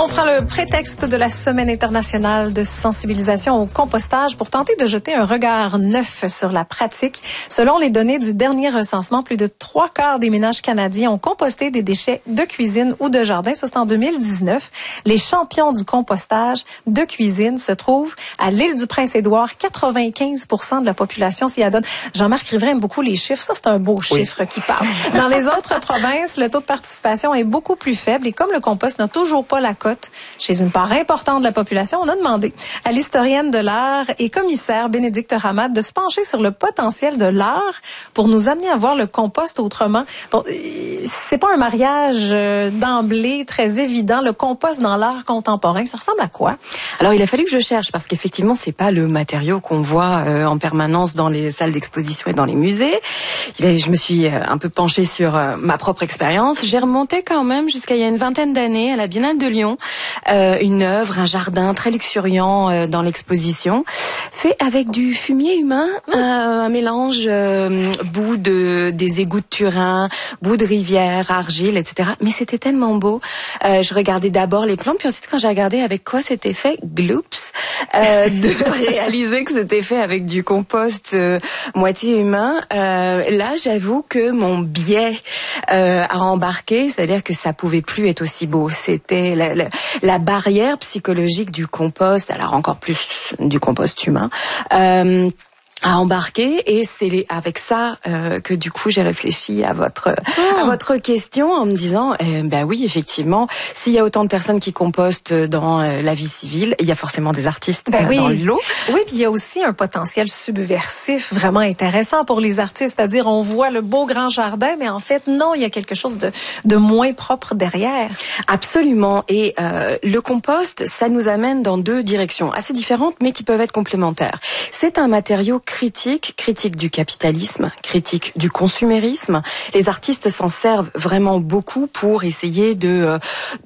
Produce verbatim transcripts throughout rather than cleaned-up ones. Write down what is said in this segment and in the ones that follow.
On prend le prétexte de la Semaine internationale de sensibilisation au compostage pour tenter de jeter un regard neuf sur la pratique. Selon les données du dernier recensement, plus de trois quarts des ménages canadiens ont composté des déchets de cuisine ou de jardin. Ça, c'est en deux mille dix-neuf. Les champions du compostage de cuisine se trouvent à l'île du Prince-Édouard. quatre-vingt-quinze pour cent de la population s'y adonne. Jean-Marc Riverain aime beaucoup les chiffres. Ça, c'est un beau oui. chiffre qui parle. Dans les autres provinces, le taux de participation est beaucoup plus faible. Et comme le compost n'a toujours pas la cote chez une part importante de la population, on a demandé à l'historienne de l'art et commissaire Bénédicte Ramade de se pencher sur le potentiel de l'art pour nous amener à voir le compost autrement. Bon, c'est pas un mariage d'emblée très évident. Le compost dans l'art contemporain, ça ressemble à quoi? Alors, il a fallu que je cherche parce qu'effectivement, c'est pas le matériau qu'on voit euh, en permanence dans les salles d'exposition et dans les musées. Je me suis un peu penchée sur euh, ma propre expérience. J'ai remonté quand même jusqu'à il y a une vingtaine d'années à la Biennale de Lyon, euh, une œuvre, un jardin très luxuriant euh, dans l'exposition, fait avec du fumier humain, euh, un mélange euh, bout de des égouts de Turin, bout de rivière, argile, et cetera. Mais c'était tellement beau. Euh, je regardais d'abord les plantes, puis ensuite quand j'ai regardé avec quoi c'était fait, gloops, euh, de réaliser que c'était fait avec du compost euh, moitié humain. Euh, là, j'avoue que mon biais euh, a embarqué, c'est-à-dire que ça pouvait plus être aussi beau. C'était la, la, la barrière psychologique du compost, alors encore plus du compost humain. Euh, à embarquer, et c'est avec ça euh, que du coup j'ai réfléchi à votre oh. à votre question en me disant euh, bah oui, effectivement, s'il y a autant de personnes qui compostent dans euh, la vie civile, il y a forcément des artistes ben euh, oui. dans le lot. Oui, puis il y a aussi un potentiel subversif vraiment intéressant pour les artistes, c'est-à-dire on voit le beau grand jardin, mais en fait non, il y a quelque chose de de moins propre derrière. Absolument, et euh, le compost, ça nous amène dans deux directions assez différentes, mais qui peuvent être complémentaires. C'est un matériau critique, critique du capitalisme, critique du consumérisme. Les artistes s'en servent vraiment beaucoup pour essayer de... Euh,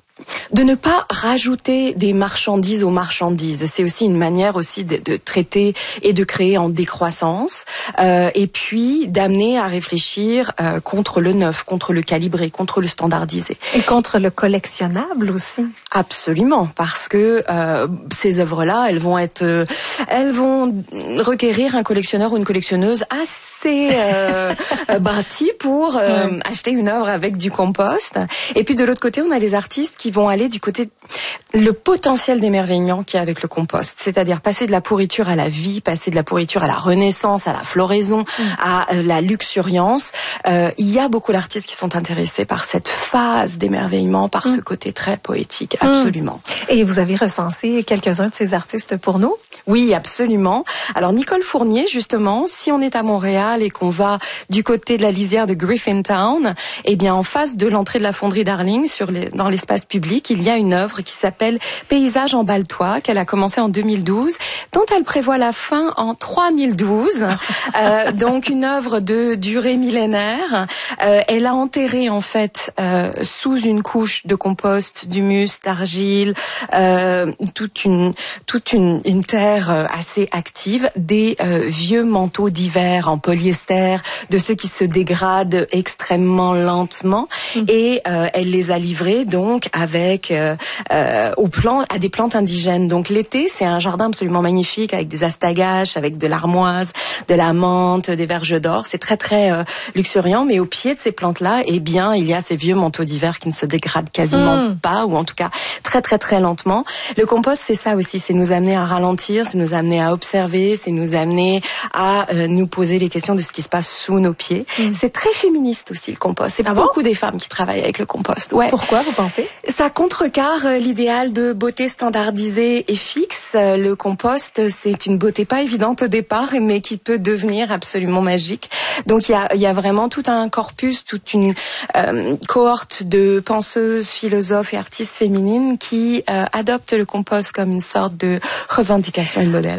de ne pas rajouter des marchandises aux marchandises. C'est aussi une manière aussi de, de traiter et de créer en décroissance, euh, et puis d'amener à réfléchir euh, contre le neuf, contre le calibré, contre le standardisé. Et contre le collectionnable aussi. Absolument, parce que euh, ces œuvres-là, elles vont être, euh, elles vont requérir un collectionneur ou une collectionneuse assez euh, bâti pour euh, ouais. acheter une œuvre avec du compost. Et puis de l'autre côté, on a les artistes qui vont aller du côté le potentiel d'émerveillement qu'il y a avec le compost, c'est-à-dire passer de la pourriture à la vie, passer de la pourriture à la renaissance, à la floraison, mmh. à euh, la luxuriance. Euh, il y a beaucoup d'artistes qui sont intéressés par cette phase d'émerveillement, par mmh. ce côté très poétique, absolument. Mmh. Et vous avez recensé quelques-uns de ces artistes pour nous? Oui, absolument. Alors Nicole Fournier, justement, si on est à Montréal et qu'on va du côté de la lisière de Griffintown, eh bien en face de l'entrée de la fonderie Darling, sur les, dans l'espace public, il y a une œuvre qui s'appelle Paysage en Baltois, qu'elle a commencé en deux mille douze, dont elle prévoit la fin en trois mille douze. euh, donc une œuvre de durée millénaire. Euh, elle a enterré en fait euh, sous une couche de compost, d'humus, d'argile, euh, toute une toute une, une terre assez active, des euh, vieux manteaux d'hiver en polyester, de ceux qui se dégradent extrêmement lentement, mmh. et euh, elle les a livrés donc avec euh, euh, aux plantes, à des plantes indigènes. Donc l'été, c'est un jardin absolument magnifique avec des astagaches, avec de l'armoise, de la menthe, des verges d'or. C'est très très euh, luxuriant, mais au pied de ces plantes-là, eh bien, il y a ces vieux manteaux d'hiver qui ne se dégradent quasiment mmh. pas, ou en tout cas très très très lentement. Le compost, c'est ça aussi, c'est nous amener à ralentir, c'est nous amener à observer, c'est nous amener à euh, nous poser les questions de ce qui se passe sous nos pieds. Mmh. C'est très féministe aussi le compost. C'est ah beaucoup bon? Des femmes qui travaillent avec le compost. Ouais. Pourquoi, vous pensez? Ça contrecarre euh, l'idéal de beauté standardisée et fixe. Euh, le compost, c'est une beauté pas évidente au départ, mais qui peut devenir absolument magique. Donc il y a, il y a vraiment tout un corpus, toute une euh, cohorte de penseuses, philosophes et artistes féminines qui euh, adoptent le compost comme une sorte de revendication et de modèle.